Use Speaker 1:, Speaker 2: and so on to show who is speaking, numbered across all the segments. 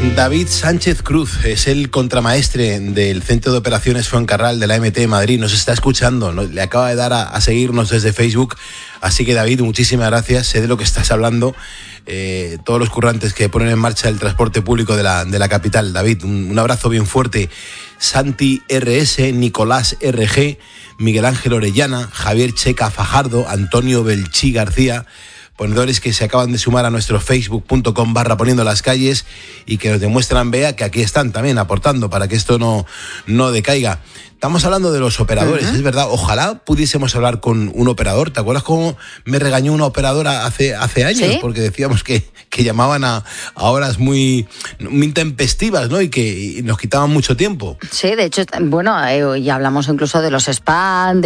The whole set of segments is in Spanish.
Speaker 1: David Sánchez Cruz es el contramaestre del Centro de Operaciones Fuencarral de la MT de Madrid. Nos está escuchando, le acaba de dar a seguirnos desde Facebook. Así que, David, muchísimas gracias. Sé de lo que estás hablando. Todos los currantes que ponen en marcha el transporte público de la capital. David, un abrazo bien fuerte. Santi RS, Nicolás RG, Miguel Ángel Orellana, Javier Checa Fajardo, Antonio Belchí García, ponedores que se acaban de sumar a nuestro facebook.com/poniendo las calles y que nos demuestran, Bea, que aquí están también aportando para que esto no decaiga. Estamos hablando de los operadores, es verdad. Ojalá pudiésemos hablar con un operador. ¿Te acuerdas cómo me regañó una operadora hace años? ¿Sí? Porque decíamos que llamaban a horas muy intempestivas, ¿no? Y nos quitaban mucho tiempo.
Speaker 2: Sí, de hecho, bueno, ya hablamos incluso de los spam,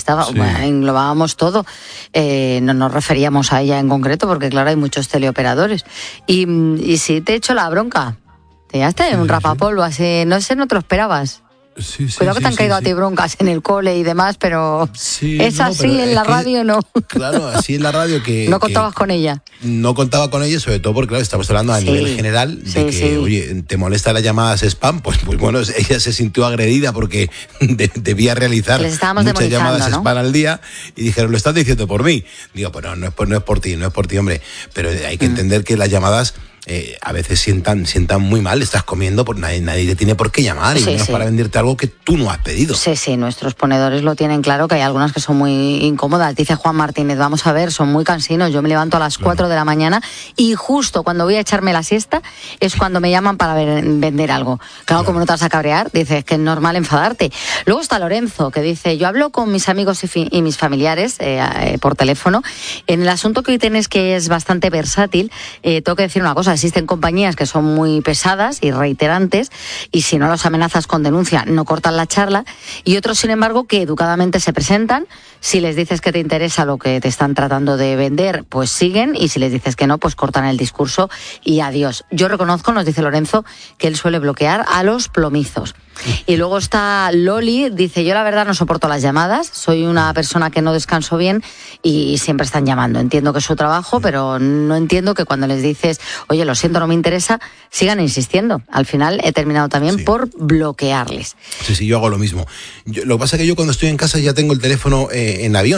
Speaker 2: englobábamos todo. No nos referíamos a ella en concreto, porque claro, hay muchos teleoperadores. Y sí, te he hecho la bronca. Te llevaste un rapapolvo así, no sé, no te lo esperabas.
Speaker 1: Sí,
Speaker 2: cuidado que te han caído a ti broncas en el cole y demás, pero es así en la radio, ¿no?
Speaker 1: Claro, así en la radio que...
Speaker 2: No contabas con ella.
Speaker 1: No contaba con ella, sobre todo porque, claro, estamos hablando a nivel general de que, oye, ¿te molesta las llamadas spam? Pues bueno, ella se sintió agredida porque debía realizar muchas llamadas spam al día y dijeron, lo estás diciendo por mí. Digo, pues no es por ti, hombre. Pero hay que entender que las llamadas... a veces sientan muy mal, estás comiendo, pues nadie te tiene por qué llamar y menos para venderte algo que tú no has pedido.
Speaker 2: Sí, nuestros ponedores lo tienen claro, que hay algunas que son muy incómodas. Dice Juan Martínez, vamos a ver, son muy cansinos. Yo me levanto a las 4 de la mañana y justo cuando voy a echarme la siesta es cuando me llaman para vender algo. Claro, como no te vas a cabrear, dices que es normal enfadarte. Luego está Lorenzo, que dice, yo hablo con mis amigos y mis familiares por teléfono. En el asunto que hoy tenés, que es bastante versátil, tengo que decir una cosa. Existen compañías que son muy pesadas y reiterantes y si no los amenazas con denuncia no cortan la charla, y otros, sin embargo, que educadamente se presentan. Si les dices que te interesa lo que te están tratando de vender, pues siguen, y si les dices que no, pues cortan el discurso y adiós. Yo reconozco, nos dice Lorenzo, que él suele bloquear a los plomizos. Y luego está Loli, dice, yo la verdad no soporto las llamadas, soy una persona que no descanso bien y siempre están llamando. Entiendo que es su trabajo, pero no entiendo que cuando les dices, oye, lo siento, no me interesa, sigan insistiendo. Al final he terminado también por bloquearles.
Speaker 1: Sí, yo hago lo mismo. Lo que pasa es que yo cuando estoy en casa ya tengo el teléfono en avión.